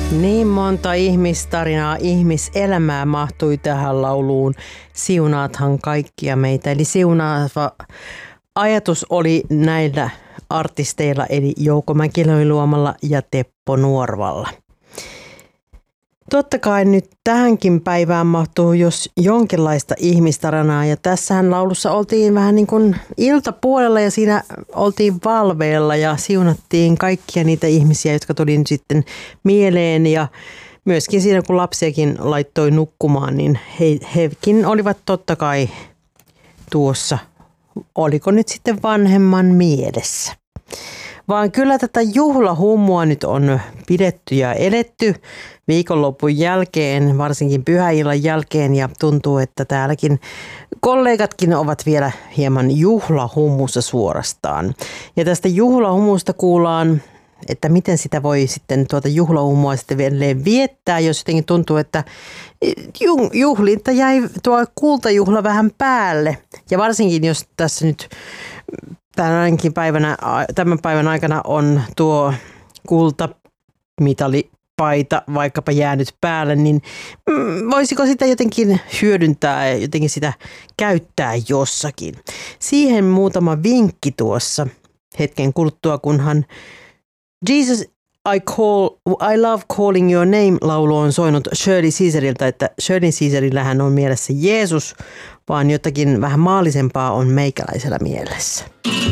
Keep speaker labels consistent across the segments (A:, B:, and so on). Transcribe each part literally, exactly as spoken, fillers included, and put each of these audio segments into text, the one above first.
A: Niin monta ihmistarinaa, ihmiselämää mahtui tähän lauluun. Siunaathan kaikkia meitä. Eli siunaava ajatus oli näillä artisteilla, eli Jouko Mäkilöiluomalla ja Teppo Nuorvalla. Totta kai nyt tähänkin päivään mahtuu jos jonkinlaista ihmistarinaa, ja tässähän laulussa oltiin vähän niin kuin iltapuolella ja siinä oltiin valveilla ja siunattiin kaikkia niitä ihmisiä, jotka tuli nyt sitten mieleen, ja myöskin siinä kun lapsiakin laittoi nukkumaan, niin he, hekin olivat totta kai tuossa, oliko nyt sitten vanhemman mielessä. Vaan kyllä tätä juhlahummua nyt on pidetty ja eletty viikonlopun jälkeen, varsinkin pyhäillan jälkeen, ja tuntuu, että täälläkin kollegatkin ovat vielä hieman juhlahummussa suorastaan. Ja tästä juhlahummusta kuullaan, että miten sitä voi sitten tuota juhlahummua sitten vielä viettää, jos jotenkin tuntuu, että juhlinta jäi tuo kultajuhla vähän päälle. Ja varsinkin jos tässä nyt tämänkin päivänä, tämän päivän aikana on tuo kultamitalipaita vaikkapa jäänyt päälle, niin voisiko sitä jotenkin hyödyntää ja jotenkin sitä käyttää jossakin. Siihen muutama vinkki tuossa hetken kuluttua, kunhan Jesus I call, I love calling your name -laulu on soinut Shirley Caesarilta, että Shirley Caesarillähän on mielessä Jeesus, vaan jotakin vähän maallisempaa on meikäläisellä mielessä.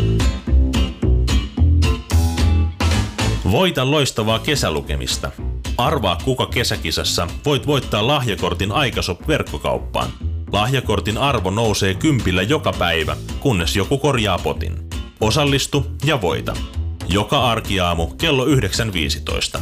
B: Voita loistavaa kesälukemista. Arvaa kuka kesäkisassa voit voittaa lahjakortin Aikashop-verkkokauppaan. Lahjakortin arvo nousee kympillä joka päivä, kunnes joku korjaa potin. Osallistu ja voita. Joka arkiaamu kello yhdeksän viisitoista.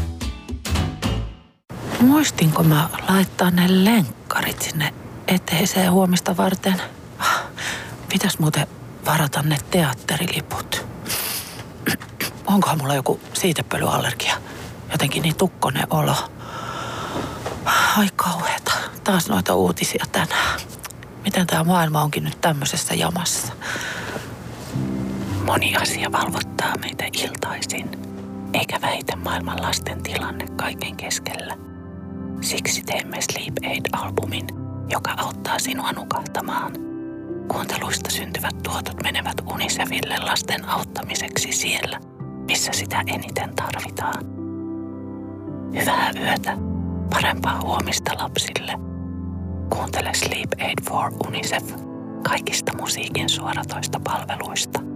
C: Muistinko mä laittaa ne lenkkarit sinne eteiseen huomista varten? Pitäis muuten varata ne teatteriliput. Onkohan mulla joku siitepölyallergia? Jotenkin niin tukkonen olo. Ai kauheeta. Taas noita uutisia tänään. Miten tää maailma onkin nyt tämmöisessä jamassa? Moni asia valvottaa meitä iltaisin, eikä väitä maailman lasten tilanne kaiken keskellä. Siksi teemme Sleep Aid-albumin, joka auttaa sinua nukahtamaan. Kuunteluista syntyvät tuotot menevät Unicefille lasten auttamiseksi siellä, missä sitä eniten tarvitaan. Hyvää yötä, parempaa huomista lapsille. Kuuntele Sleep Aid for Unicef kaikista musiikin suoratoistopalveluista.